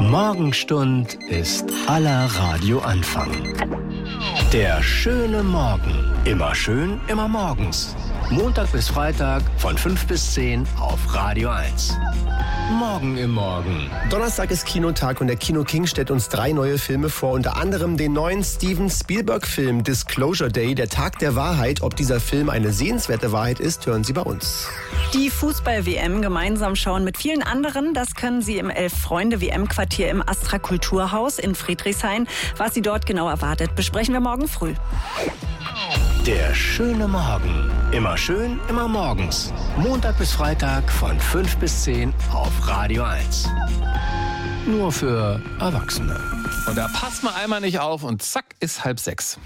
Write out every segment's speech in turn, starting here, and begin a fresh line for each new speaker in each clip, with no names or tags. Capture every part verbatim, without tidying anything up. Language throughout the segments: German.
Morgenstund ist aller Radioanfang. Der schöne Morgen. Immer schön, immer morgens. Montag bis Freitag von fünf bis zehn auf Radio eins. Morgen im Morgen.
Donnerstag ist Kinotag und der Kino King stellt uns drei neue Filme vor. Unter anderem den neuen Steven Spielberg-Film Disclosure Day, der Tag der Wahrheit. Ob dieser Film eine sehenswerte Wahrheit ist, hören Sie bei uns.
Die Fußball-W M gemeinsam schauen mit vielen anderen, das können Sie im Elf-Freunde-W M-Quartier im Astra Kulturhaus in Friedrichshain. Was Sie dort genau erwartet, besprechen wir morgen früh.
Der schöne Morgen. Immer schön, immer morgens. Montag bis Freitag von fünf bis zehn auf Radio eins. Nur für Erwachsene.
Und da passt man einmal nicht auf und zack, ist halb sechs.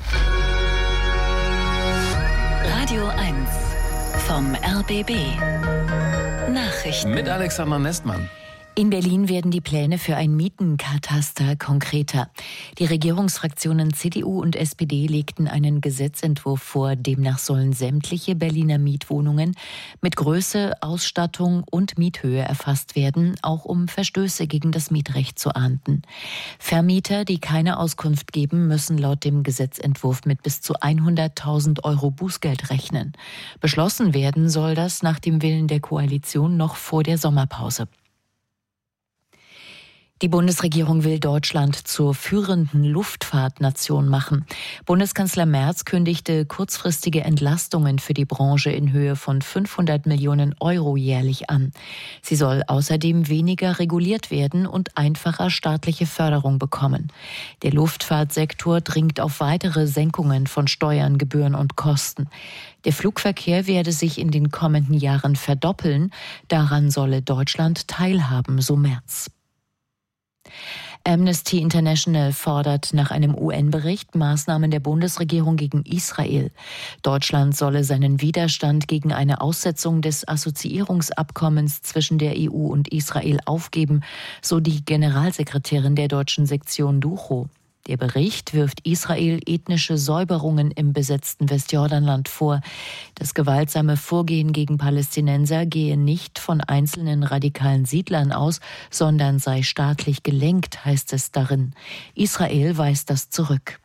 Radio eins vom R B B. Nachrichten.
Mit Alexander Nestmann.
In Berlin werden die Pläne für ein Mietenkataster konkreter. Die Regierungsfraktionen C D U und S P D legten einen Gesetzentwurf vor. Demnach sollen sämtliche Berliner Mietwohnungen mit Größe, Ausstattung und Miethöhe erfasst werden, auch um Verstöße gegen das Mietrecht zu ahnden. Vermieter, die keine Auskunft geben, müssen laut dem Gesetzentwurf mit bis zu hunderttausend Euro Bußgeld rechnen. Beschlossen werden soll das nach dem Willen der Koalition noch vor der Sommerpause. Die Bundesregierung will Deutschland zur führenden Luftfahrtnation machen. Bundeskanzler Merz kündigte kurzfristige Entlastungen für die Branche in Höhe von fünfhundert Millionen Euro jährlich an. Sie soll außerdem weniger reguliert werden und einfacher staatliche Förderung bekommen. Der Luftfahrtsektor dringt auf weitere Senkungen von Steuern, Gebühren und Kosten. Der Flugverkehr werde sich in den kommenden Jahren verdoppeln. Daran solle Deutschland teilhaben, so Merz. Amnesty International fordert nach einem U N-Bericht Maßnahmen der Bundesregierung gegen Israel. Deutschland solle seinen Widerstand gegen eine Aussetzung des Assoziierungsabkommens zwischen der E U und Israel aufgeben, so die Generalsekretärin der deutschen Sektion DUCHO. Der Bericht wirft Israel ethnische Säuberungen im besetzten Westjordanland vor. Das gewaltsame Vorgehen gegen Palästinenser gehe nicht von einzelnen radikalen Siedlern aus, sondern sei staatlich gelenkt, heißt es darin. Israel weist das zurück.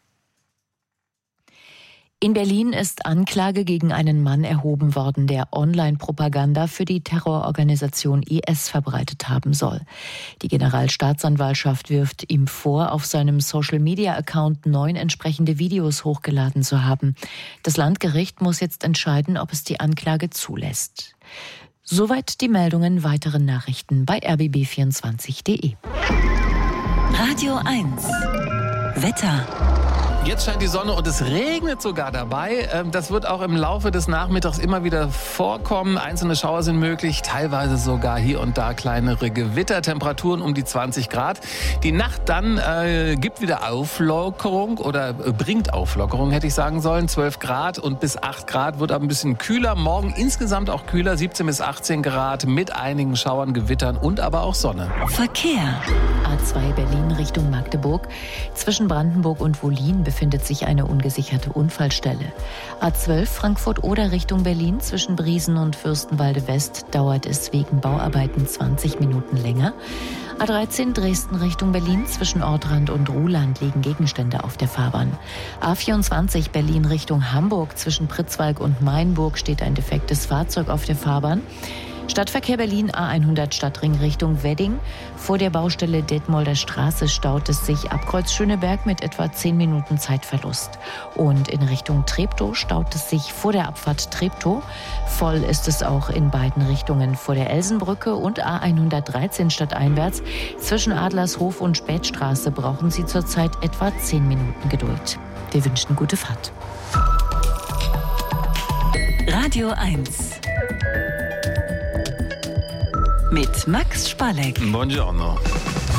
In Berlin ist Anklage gegen einen Mann erhoben worden, der Online-Propaganda für die Terrororganisation I S verbreitet haben soll. Die Generalstaatsanwaltschaft wirft ihm vor, auf seinem Social-Media-Account neun entsprechende Videos hochgeladen zu haben. Das Landgericht muss jetzt entscheiden, ob es die Anklage zulässt. Soweit die Meldungen. Weitere Nachrichten bei r b b vierundzwanzig punkt d e. Radio eins. Wetter.
Jetzt scheint die Sonne und es regnet sogar dabei. Das wird auch im Laufe des Nachmittags immer wieder vorkommen. Einzelne Schauer sind möglich, teilweise sogar hier und da kleinere Gewitter. Temperaturen um die zwanzig Grad. Die Nacht dann äh, gibt wieder Auflockerung oder äh, bringt Auflockerung, hätte ich sagen sollen. zwölf Grad und bis acht Grad, wird aber ein bisschen kühler. Morgen insgesamt auch kühler, siebzehn bis achtzehn Grad mit einigen Schauern, Gewittern und aber auch Sonne.
Verkehr.
A zwei Berlin Richtung Magdeburg. Zwischen Brandenburg und Wollin befindet sich eine ungesicherte Unfallstelle. A zwölf Frankfurt-Oder Richtung Berlin zwischen Briesen und Fürstenwalde West dauert es wegen Bauarbeiten zwanzig Minuten länger. A dreizehn Dresden Richtung Berlin zwischen Ortrand und Ruhland liegen Gegenstände auf der Fahrbahn. A vierundzwanzig Berlin Richtung Hamburg zwischen Pritzwalk und Mainburg steht ein defektes Fahrzeug auf der Fahrbahn. Stadtverkehr Berlin A hundert Stadtring Richtung Wedding. Vor der Baustelle Detmolder Straße staut es sich ab Kreuz Schöneberg mit etwa zehn Minuten Zeitverlust. Und in Richtung Treptow staut es sich vor der Abfahrt Treptow. Voll ist es auch in beiden Richtungen vor der Elsenbrücke und A hundertdreizehn stadteinwärts. Zwischen Adlershof und Spätstraße brauchen Sie zurzeit etwa zehn Minuten Geduld. Wir wünschen gute Fahrt.
Radio eins. Mit Max Spalleck.
Buongiorno.